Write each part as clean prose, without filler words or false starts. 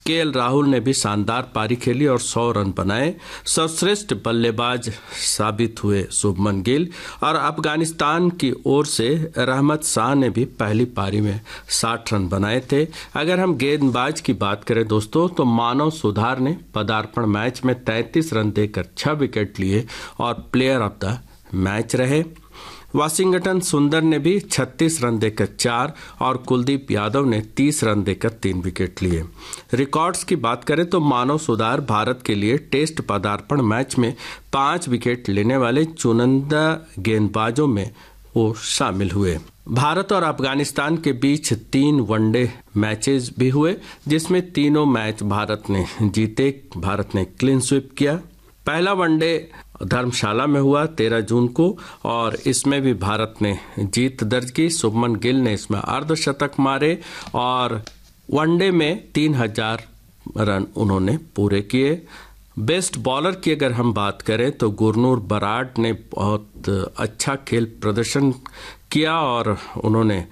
KL Rahul ने भी शानदार पारी खेली और 100 रन बनाए। सर्वश्रेष्ठ बल्लेबाज साबित हुए शुभमन गिल और अफगानिस्तान की ओर से रहमत शाह ने भी पहली पारी में 60 रन बनाए थे। अगर हम गेंदबाज की बात करें दोस्तों, तो मानव सुधार ने पदार्पण मैच में 33 रन देकर 6 विकेट लिए और प्लेयर ऑफ द मैच रहे। वाशिंगटन सुंदर ने भी 36 रन देकर 4 और कुलदीप यादव ने 30 रन देकर 3 विकेट लिए। रिकॉर्ड्स की बात करें तो मानव सुधार भारत के लिए टेस्ट पदार्पण मैच में 5 विकेट लेने वाले चुनिंदा गेंदबाजों में वो शामिल हुए। भारत और अफगानिस्तान के बीच 3 वनडे मैचेस भी हुए, जिसमें तीनों मैच भारत ने जीते। भारत ने क्लीन स्वीप किया। पहला वनडे धर्मशाला में हुआ 13 जून को और इसमें भी भारत ने जीत दर्ज की। शुभमन गिल ने इसमें अर्धशतक मारे और वनडे में 3000 रन उन्होंने पूरे किए। बेस्ट बॉलर की अगर हम बात करें तो गुरनूर बराड़ ने बहुत अच्छा खेल प्रदर्शन किया और उन्होंने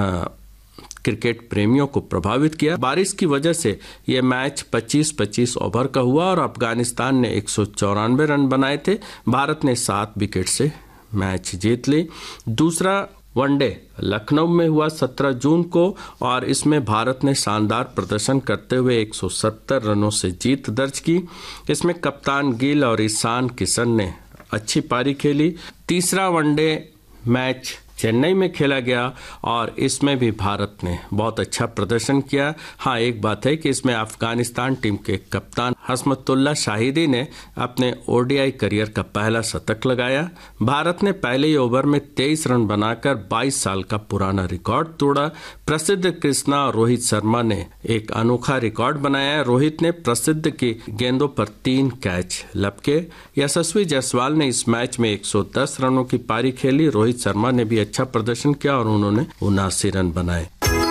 क्रिकेट प्रेमियों को प्रभावित किया। बारिश की वजह से यह मैच 25-25 ओवर का हुआ और अफगानिस्तान ने 194 रन बनाए थे। भारत ने 7 विकेट से मैच जीत ली। दूसरा वनडे लखनऊ में हुआ 17 जून को और इसमें भारत ने शानदार प्रदर्शन करते हुए 170 रनों से जीत दर्ज की। इसमें कप्तान गिल और ईशान किशन ने अच्छी पारी खेली। तीसरा वनडे मैच चेन्नई में खेला गया और इसमें भी भारत ने बहुत अच्छा प्रदर्शन किया। हाँ, एक बात है कि इसमें अफगानिस्तान टीम के कप्तान हसमतुल्ला शाहिदी ने अपने ओडीआई करियर का पहला शतक लगाया। भारत ने पहले ही ओवर में 23 रन बनाकर 22 साल का पुराना रिकॉर्ड तोड़ा। प्रसिद्ध कृष्णा और रोहित शर्मा ने एक अनोखा रिकॉर्ड बनाया। रोहित ने प्रसिद्ध की गेंदों पर 3 कैच लपके। यशस्वी जायसवाल ने इस मैच में 110 रनों की पारी खेली। रोहित शर्मा ने भी अच्छा प्रदर्शन किया और उन्होंने 79 रन बनाए।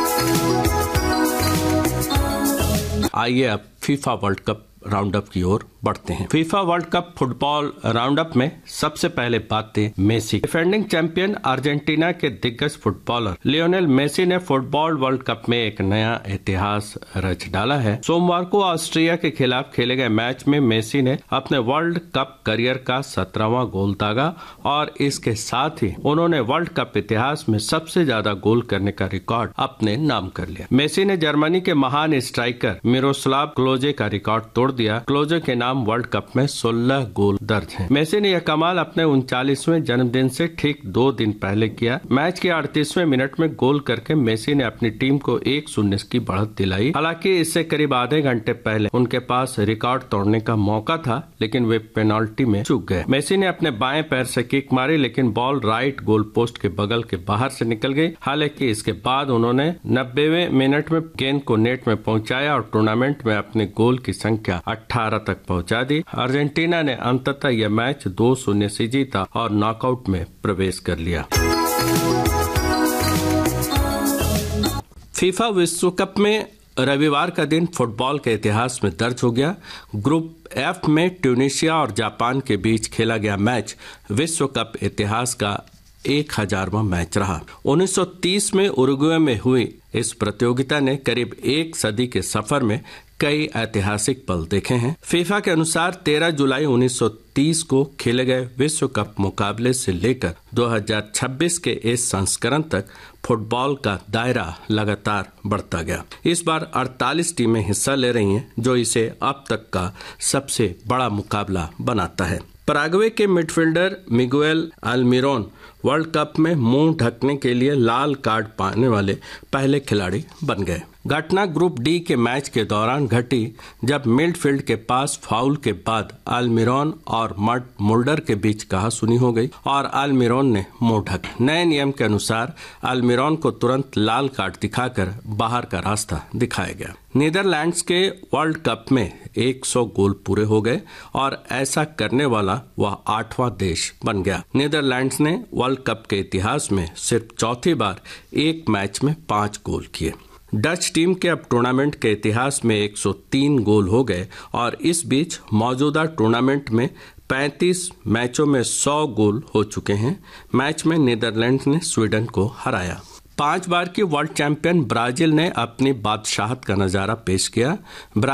आइए अब FIFA world cup round up की ओर बढ़ते हैं। FIFA world cup football round up में सबसे पहले बातें मेसी। डिफेंडिंग चैंपियन अर्जेंटीना के दिग्गज फुटबॉलर लियोनेल मेसी ने फुटबॉल वर्ल्ड कप में एक नया इतिहास रच डाला है। सोमवार को ऑस्ट्रिया के खिलाफ खेले गए मैच में मेसी ने अपने वर्ल्ड कप करियर का 17वां गोल दागा और इसके साथ ही उन्होंने वर्ल्ड कप इतिहास में सबसे ज्यादा गोल करने का रिकॉर्ड अपने नाम कर लिया। मेसी ने जर्मनी के महान स्ट्राइकर मिरोस्लाव क्लोजे का रिकॉर्ड तोड़ दिया। क्लोजे के नाम वर्ल्ड कप में 16 गोल दर्ज हैं। मेसी ने यह कमाल अपने 39वें जन्मदिन से ठीक 2 दिन पहले किया। मैच के 38वें मिनट में गोल करके मेसी ने अपनी टीम को 1-0 की बढ़त दिलाई। हालांकि इससे करीब आधे घंटे पहले उनके पास रिकॉर्ड तोड़ने का मौका था, लेकिन वे पेनाल्टी में चूक गए। मेसी ने अपने बाएं पैर से किक मारी, लेकिन बॉल राइट गोल पोस्ट के बगल के बाहर से निकल गई। हालांकि इसके बाद उन्होंने 90वें मिनट में गेंद को नेट में पहुंचाया और टूर्नामेंट में अपने गोल की संख्या 18 तक पहुंचा दी। अर्जेंटीना ने अंततः यह मैच 2-0 से जीता और नॉकआउट में प्रवेश कर लिया। फीफा विश्व कप में रविवार का दिन फुटबॉल के इतिहास में दर्ज हो गया। ग्रुप एफ में ट्यूनीशिया और जापान के बीच खेला गया मैच विश्व कप इतिहास का 1000वां मैच रहा। 1930 में उरुग्वे में हुई इस प्रतियोगिता ने करीब 1 सदी के सफर में कई ऐतिहासिक पल देखे हैं। फीफा के अनुसार 13 जुलाई 1930 को खेले गए विश्व कप मुकाबले से लेकर 2026 के इस संस्करण तक फुटबॉल का दायरा लगातार बढ़ता गया। इस बार 48 टीमें हिस्सा ले रही हैं, जो इसे अब तक का सबसे बड़ा मुकाबला बनाता है। पराग्वे के मिडफील्डर मिगुएल अल्मिरोन वर्ल्ड कप में मुंह ढकने के लिए लाल कार्ड पाने वाले पहले खिलाड़ी बन गए। घटना ग्रुप डी के मैच के दौरान घटी, जब मिडफील्ड के पास फाउल के बाद अल्मिरोन और मुल्डर के बीच कहासुनी हो गई और अल्मिरोन ने मुंह ढका। नए नियम के अनुसार अल्मिरोन को तुरंत लाल कार्ड दिखाकर बाहर का रास्ता दिखाया गया। नीदरलैंड्स के वर्ल्ड कप में 100 गोल पूरे हो गए और ऐसा करने वाला वह 8वां देश बन गया। नीदरलैंड्स ने वर्ल्ड कप के इतिहास में सिर्फ चौथी बार एक मैच में 5 गोल किए। डच टीम के अब टूर्नामेंट के इतिहास में 103 गोल हो गए और इस बीच मौजूदा टूर्नामेंट में 35 मैचों में 100 गोल हो चुके हैं। मैच में नीदरलैंड्स ने स्वीडन को हराया। 5 बार की वर्ल्ड चैंपियन ब्राजील ने अपनी बादशाहत का नजारा पेश किया।